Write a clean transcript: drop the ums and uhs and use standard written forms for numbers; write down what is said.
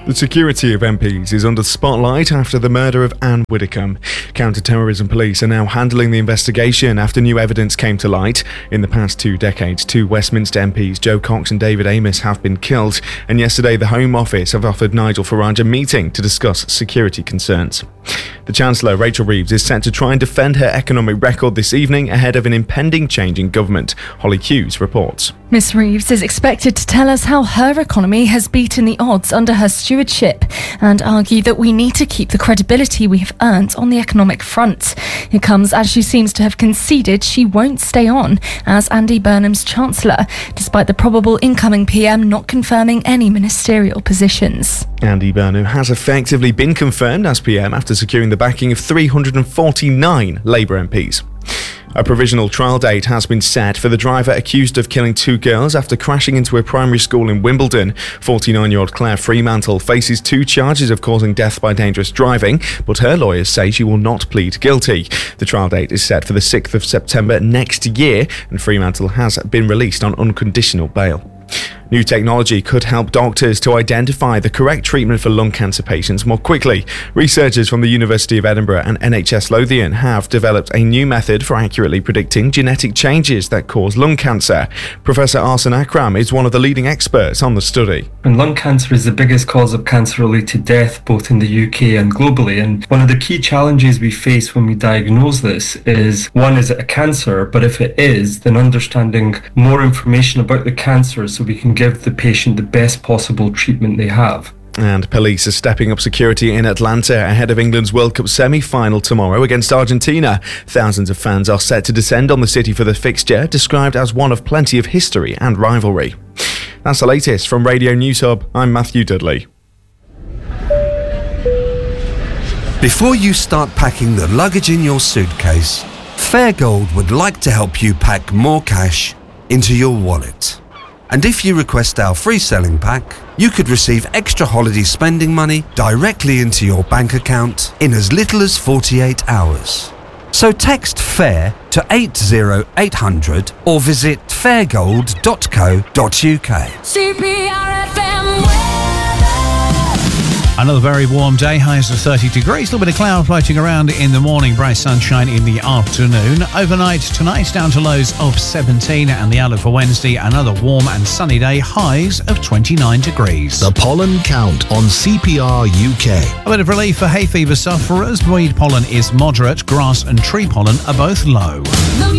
The security of MPs is under the spotlight after the murder of Anne Widdecombe. Counter-terrorism police are now handling the investigation after new evidence came to light. In the past 2 decades, 2 Westminster MPs, Jo Cox and David Amess, have been killed. And yesterday, the Home Office have offered Nigel Farage a meeting to discuss security concerns. The Chancellor, Rachel Reeves, is set to try and defend her economic record this evening ahead of an impending change in government. Holly Hughes reports. Miss Reeves is expected to tell us how her economy has beaten the odds under her stewardship and argue that we need to keep the credibility we have earned on the economic front. It comes as she seems to have conceded she won't stay on as Andy Burnham's Chancellor, despite the probable incoming PM not confirming any ministerial positions. Andy Burnham has effectively been confirmed as PM after securing the backing of 349 Labour MPs. A provisional trial date has been set for the driver accused of killing 2 girls after crashing into a primary school in Wimbledon. 49-year-old Claire Fremantle faces 2 charges of causing death by dangerous driving, but her lawyers say she will not plead guilty. The trial date is set for the 6th of September next year, and Fremantle has been released on unconditional bail. New technology could help doctors to identify the correct treatment for lung cancer patients more quickly. Researchers from the University of Edinburgh and NHS Lothian have developed a new method for accurately predicting genetic changes that cause lung cancer. Professor Arsen Akram is one of the leading experts on the study. And lung cancer is the biggest cause of cancer-related death both in the UK and globally. And one of the key challenges we face when we diagnose this is, one, is it a cancer? But if it is, then understanding more information about the cancer so we can give the patient the best possible treatment they have. And police are stepping up security in Atlanta ahead of England's World Cup semi-final tomorrow against Argentina. Thousands of fans are set to descend on the city for the fixture, described as one of plenty of history and rivalry. That's the latest from Radio News Hub. I'm Matthew Dudley. Before you start packing the luggage in your suitcase, Fairgold would like to help you pack more cash into your wallet. And if you request our free selling pack, you could receive extra holiday spending money directly into your bank account in as little as 48 hours. So text FAIR to 80800 or visit fairgold.co.uk. Another very warm day, highs of 30 degrees, a little bit of cloud floating around in the morning, bright sunshine in the afternoon. Overnight tonight down to lows of 17, and the outlook for Wednesday, another warm and sunny day, highs of 29 degrees. The pollen count on CPR UK. A bit of relief for hay fever sufferers. Weed pollen is moderate, grass and tree pollen are both low.